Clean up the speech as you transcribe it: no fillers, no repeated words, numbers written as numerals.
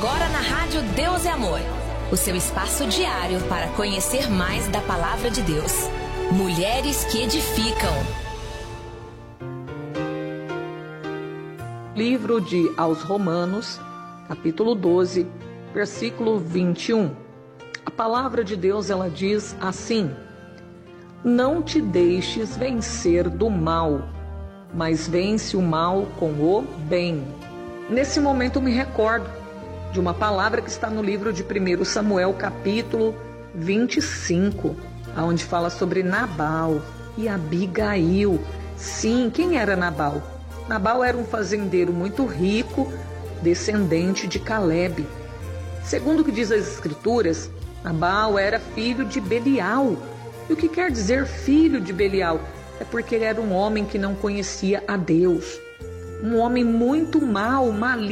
Agora na Rádio Deus é Amor, o seu espaço diário para conhecer mais da Palavra de Deus. Mulheres que edificam. Livro de aos Romanos, capítulo 12, versículo 21. A palavra de Deus, ela diz assim: não te deixes vencer do mal, mas vence o mal com o bem. Nesse momento eu me recordo de uma palavra que está no livro de 1 Samuel, capítulo 25, onde fala sobre Nabal e Abigail. Sim, quem era Nabal? Nabal era um fazendeiro muito rico, descendente de Calebe. Segundo o que diz as Escrituras, Nabal era filho de Belial. E o que quer dizer filho de Belial? É porque ele era um homem que não conhecia a Deus. Um homem muito mau, maligno.